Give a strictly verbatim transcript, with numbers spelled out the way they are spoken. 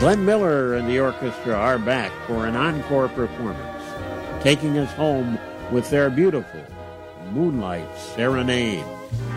Glenn Miller and the orchestra are back for an encore performance, taking us home with their beautiful Moonlight Serenade.